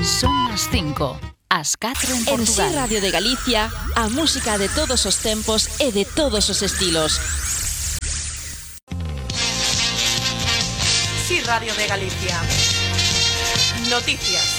Son as 5, as 4 en Portugal. En Si Radio de Galicia, a música de todos os tempos e de todos os estilos. Si Radio de Galicia. Noticias.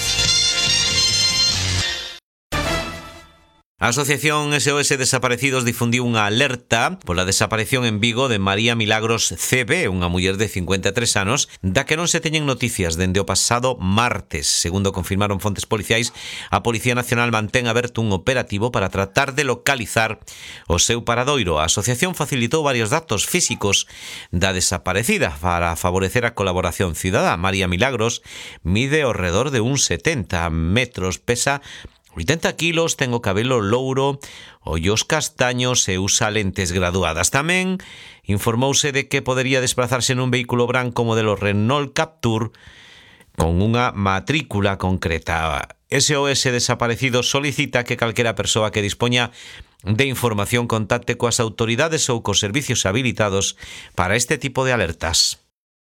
A Asociación SOS Desaparecidos difundiu unha alerta pola desaparición en Vigo de María Milagros CB, unha muller de 53 anos, da que non se teñen noticias dende o pasado martes. Segundo confirmaron fontes policiais, a Policía Nacional mantén aberto un operativo para tratar de localizar o seu paradoiro. A asociación facilitou varios datos físicos da desaparecida para favorecer a colaboración cidadá. María Milagros mide ao redor de uns 70 metros, pesa 80 kilos, ten o cabelo louro, ollos castaños e usa lentes graduadas. Tamén informouse de que podería desplazarse nun vehículo branco modelo Renault Captur con unha matrícula concreta. SOS Desaparecidos solicita que calquera persoa que dispoña de información contacte coas autoridades ou cos servicios habilitados para este tipo de alertas.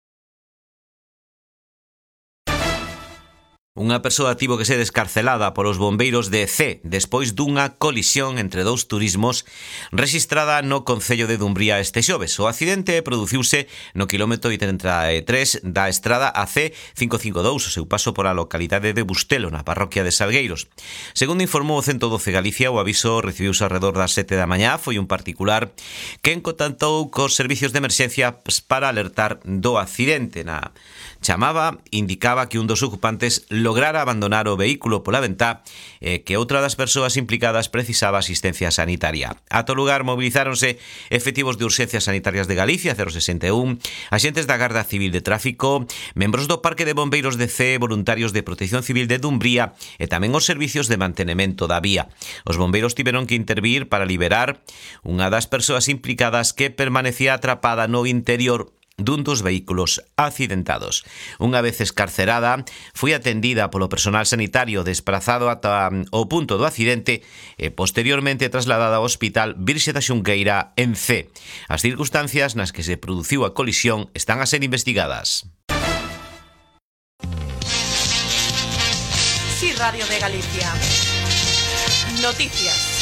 Unha persoa tivo que ser escarcelada polos bombeiros de C despois dunha colisión entre dous turismos rexistrada no concello de Dumbría este xoves. O accidente produciuse no quilómetro 83 da estrada AC552, o seu paso por a localidade de Bustelo, na parroquia de Salgueiros. Segundo informou o 112 Galicia, o aviso recibiuse alrededor das 7 da mañá. Foi un particular quen contactou cos servicios de emerxencia para alertar do accidente. Na chamaba indicaba que un dos ocupantes lograra abandonar o vehículo pola ventá e que outra das persoas implicadas precisaba asistencia sanitaria. Ata o lugar movilizáronse efectivos de urxencias sanitarias de Galicia, 061, axentes da Garda Civil de Tráfico, membros do Parque de Bombeiros de C, voluntarios de Protección Civil de Dumbría e tamén os servicios de mantenemento da vía. Os bombeiros tiveron que intervir para liberar unha das persoas implicadas que permanecía atrapada no interior dun dos vehículos accidentados. Unha vez escarcerada, foi atendida polo personal sanitario desplazado ata o punto do accidente e posteriormente trasladada ao Hospital Virxe da Xunqueira en C. As circunstancias nas que se produciu a colisión están a ser investigadas. Si Radio de Galicia. Noticias.